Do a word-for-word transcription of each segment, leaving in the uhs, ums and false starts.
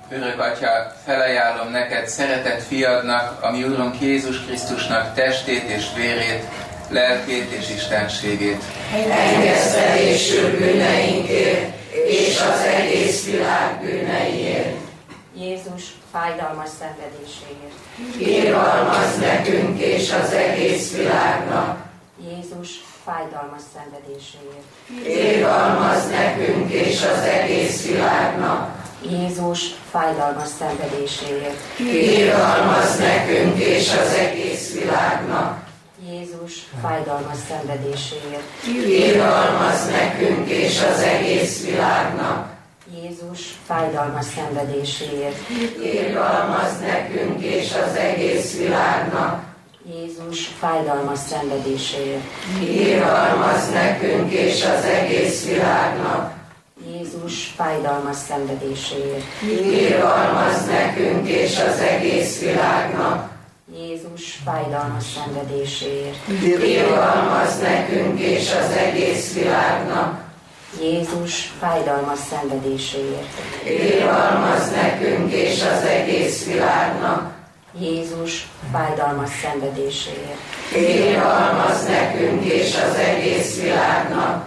Örök Atya, felajánlom neked szeretett fiadnak, a mi Urunk Jézus Krisztusnak testét és vérét, lelkét és istenségét. Engesztelésül bűneinkért és az egész világ bűneiért. Jézus fájdalmas szenvedéséért. Irgalmazz nekünk és az egész világnak. Jézus fájdalmas szenvedéséért. Irgalmazz nekünk és az egész világnak. Jézus fájdalmas szenvedéséért. Irgalmazz nekünk és az egész világnak. Jézus fájdalmas szenvedéséért. Irgalmazz nekünk és az egész világnak. Jézus fájdalmas szenvedéséért. Irgalmazz nekünk és az egész világnak. Jézus fájdalmas szenvedéséért. Irgalmazz nekünk és az egész világnak. Jézus fájdalmas szenvedéséért. Irgalmazz nekünk és az egész világnak. Jézus fájdalmas szenvedéséért. Irgalmazz nekünk és az egész világnak. Jézus fájdalmas szenvedéséért. Irgalmazz nekünk és az egész világnak. Jézus fájdalmas szenvedéséért. Irgalmazz nekünk és az egész világnak.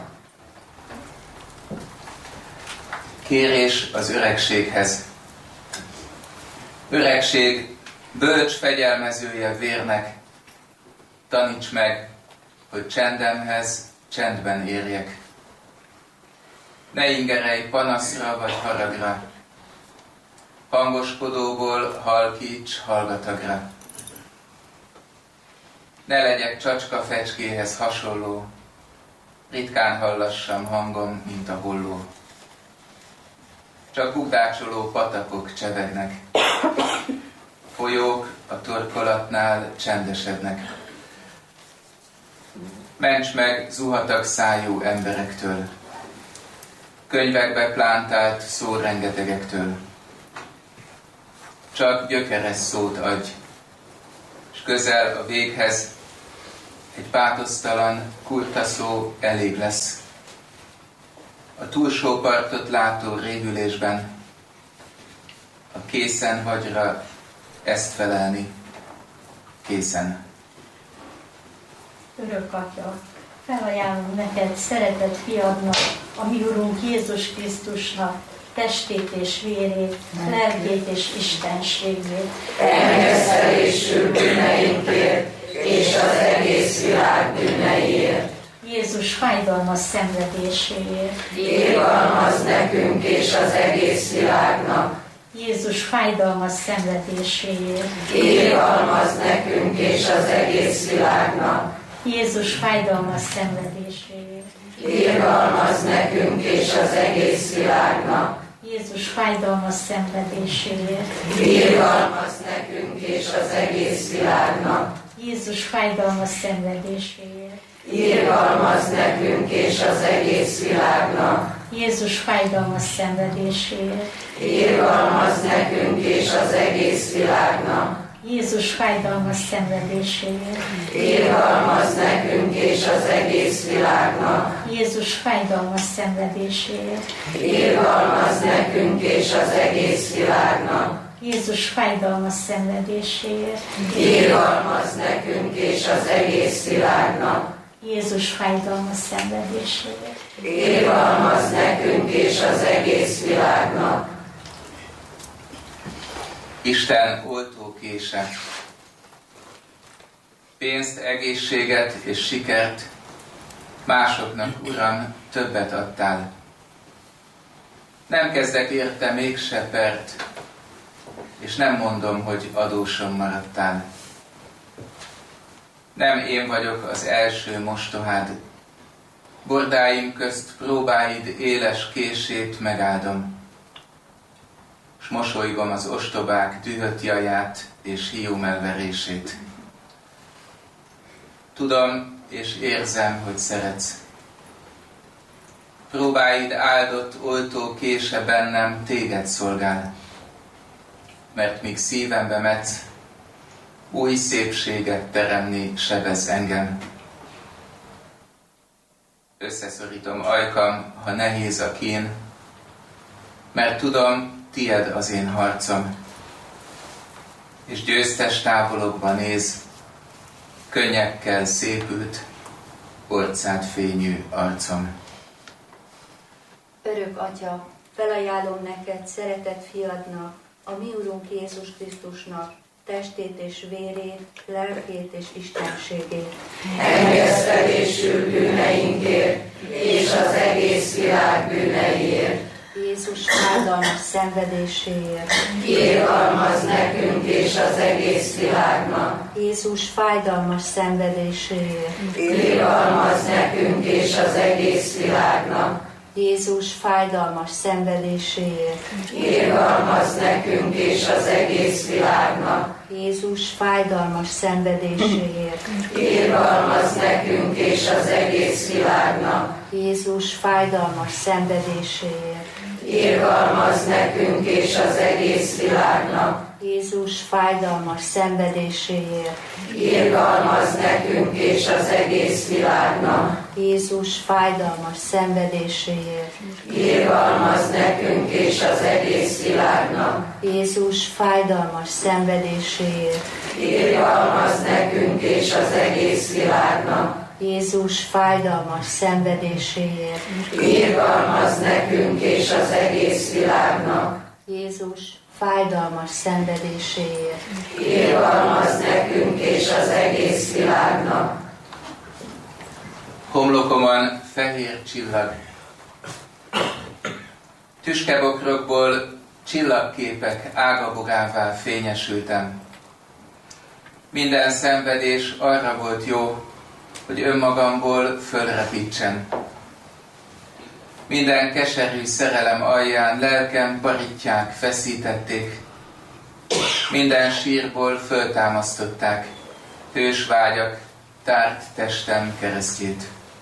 Kérés az öregséghez. Öregség, bölcs fegyelmezője vérnek, taníts meg, hogy csendemhez csendben érjek. Ne ingerelj panaszra vagy haragra, hangoskodóból halkíts hallgatagra. Ne legyek csacska fecskéhez hasonló, ritkán hallassam hangom, mint a holló. Csak bukdácsoló patakok csevegnek, folyók a torkolatnál csendesednek. Ments meg zuhatag szájú emberektől, könyvekbe plántált szó rengetegektől. Csak gyökeres szót adj, s közel a véghez egy pátosztalan, kurta szó elég lesz. A túlsó partot látó révülésben a készen hagyra ezt felelni, készen. Örök Atya, felajánlom neked szeretett fiadnak, a mi Urunk Jézus Krisztusnak testét és vérét, lelkét és istenségét. Engesztelésül bűneinkért és az egész világ bűneiért. Jézus fájdalmas szenvedéséért. Irgalmazz nekünk és az egész világnak. Jézus fájdalmas szenvedéséért. Irgalmazz nekünk és az egész világnak. Jézus fájdalmas szenvedéséért. Irgalmazz nekünk és az egész világnak. Jézus fájdalmas szenvedéséért. Irgalmazz nekünk és az egész világnak. Jézus fájdalmas szenvedéséért. Irgalmazz nekünk és az egész világnak. Jézus fájdalmas szenvedéséért. Irgalmazz nekünk és az egész világnak. Jézus fájdalmas szenvedéséért. Irgalmazz nekünk és az egész világnak. Jézus fájdalmas szenvedéséért. Irgalmazz nekünk és az egész világnak. Jézus fájdalmas szenvedéséért. Irgalmazz nekünk és az egész világnak. Jézus fájdalmas szenvedéséért. Irgalmazz nekünk és az egész világnak. Isten oltókése. Pénzt, egészséget és sikert másoknak, Uram, többet adtál. Nem kezdek érte mégse pert, és nem mondom, hogy adósom maradtál. Nem én vagyok az első mostohád, bordáim közt próbáid éles kését megáldom, s mosolygom az ostobák dühött jaját és hiúmelverését. Tudom és érzem, hogy szeretsz. Próbáid áldott oltó kése bennem téged szolgál, mert míg szívembe metsz, új szépséget teremni sebez engem. Összeszorítom ajkam, ha nehéz a kín, mert tudom, tied az én harcom. És győztes távolokba néz, könnyekkel szépült, orcád fényű arcom. Örök Atya, felajánlom neked szeretett fiadnak, a mi Urunk Jézus Krisztusnak, testét és vérét, lelkét és istenségét. Engesztelésül bűneinkért, és az egész világ bűneiért. Jézus fájdalmas szenvedéséért. Irgalmaz nekünk és az egész világnak. Jézus fájdalmas szenvedéséért. Irgalmaz nekünk és az egész világnak. Jézus fájdalmas szenvedéséért. Irgalmaz nekünk és az egész világnak. Jézus fájdalmas szenvedéséért. Irgalmaz nekünk és az egész világnak. Jézus fájdalmas szenvedéséért. Irgalmaz nekünk és az egész világnak. Jézus fájdalmas szenvedéséért. Irgalmaz nekünk és az egész világnak. Jézus fájdalmas szenvedéséért. Irgalmaz nekünk és az egész világnak. Jézus fájdalmas szenvedéséért. Irgalmaz nekünk és az egész világnak. Jézus fájdalmas szenvedéséért. Irgalmaz nekünk és az egész világnak. Jézus fájdalmas szenvedéséért. Irgalmaz nekünk és az egész világnak. Homlokomon fehér csillag. Tüskebokrokból csillagképek ágabogává fényesültem. Minden szenvedés arra volt jó, hogy önmagamból fölrepítsen. Minden keserű szerelem alján lelkem barítják feszítették. Minden sírból föltámasztották hős vágyak tárt testem keresztjét.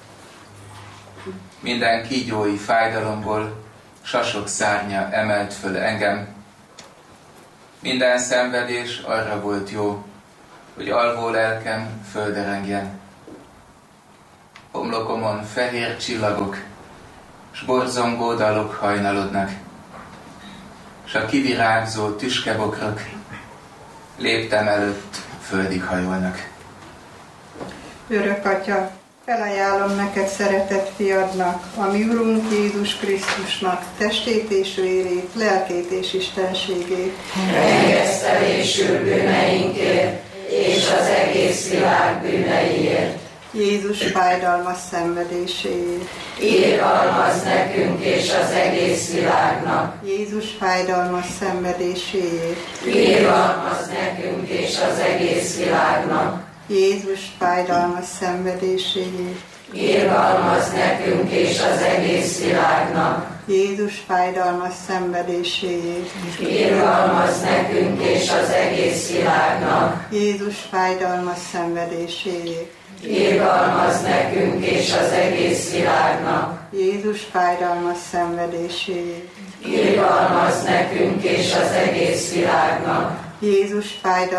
Minden kígyói fájdalomból sasok szárnya emelt föl engem. Minden szenvedés arra volt jó, hogy alvó lelkem földerengjen. Homlokomon fehér csillagok, s borzongó dalok hajnalodnak, s a kivirágzó tüskebokrok léptem előtt földig hajolnak. Örök Atya, felajánlom neked szeretett fiadnak, a mi Urunk Jézus Krisztusnak, testét és vérét, lelkét és istenségét. Engesztelésül bűneinkért, és az egész világ bűneiért. Jézus fájdalmas szenvedéséért. Irgalmaz nekünk és az egész világnak. Jézus fájdalmas szenvedéséért. Irgalmaz nekünk és az egész világnak. Jézus fájdalmas szenvedéséért. Irgalmaz nekünk és az egész világnak. Jézus fájdalmas szenvedéséért. Irgalmaz nekünk és az egész világnak. Jézus fájdalmas szenvedéséért. Irgalmaz nekünk és az egész világnak. Jézus fájdalmas szenvedéséért. Irgalmaz nekünk és az egész világnak. Jézus fájdalmas